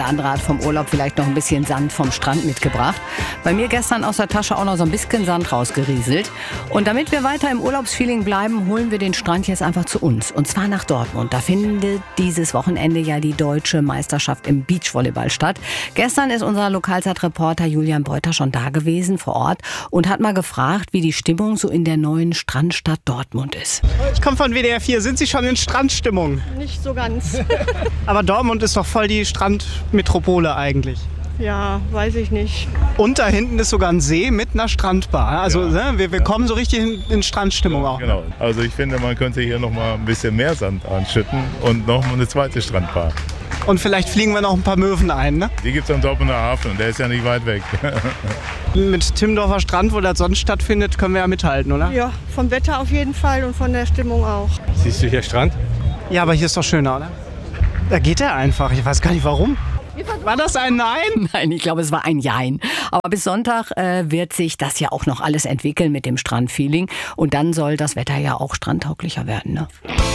Der andere hat vom Urlaub vielleicht noch ein bisschen Sand vom Strand mitgebracht. Bei mir gestern aus der Tasche auch noch so ein bisschen Sand rausgerieselt. Und damit wir weiter im Urlaubsfeeling bleiben, holen wir den Strand jetzt einfach zu uns. Und zwar nach Dortmund. Da findet dieses Wochenende ja die deutsche Meisterschaft im Beachvolleyball statt. Gestern ist unser Lokalzeitreporter Julian Beuter schon da gewesen vor Ort und hat mal gefragt, wie die Stimmung so in der neuen Strandstadt Dortmund ist. Ich komme von WDR 4. Sind Sie schon in Strandstimmung? Nicht so ganz. Aber Dortmund ist doch voll die Strandmetropole eigentlich. Ja, weiß ich nicht. Und da hinten ist sogar ein See mit einer Strandbar. Also wir kommen so richtig in Strandstimmung auch. Genau. Also ich finde, man könnte hier noch mal ein bisschen mehr Sand anschütten und noch mal eine zweite Strandbar. Und vielleicht fliegen wir noch ein paar Möwen ein, ne? Die gibt es am Dortmunder Hafen und der ist ja nicht weit weg. Mit Timmendorfer Strand, wo das sonst stattfindet, können wir ja mithalten, oder? Ja, vom Wetter auf jeden Fall und von der Stimmung auch. Siehst du hier Strand? Ja, aber hier ist doch schöner, oder? Da geht er einfach. Ich weiß gar nicht warum. War das ein Nein? Nein, ich glaube, es war ein Jein. Aber bis Sonntag wird sich das ja auch noch alles entwickeln mit dem Strandfeeling. Und dann soll das Wetter ja auch strandtauglicher werden, ne?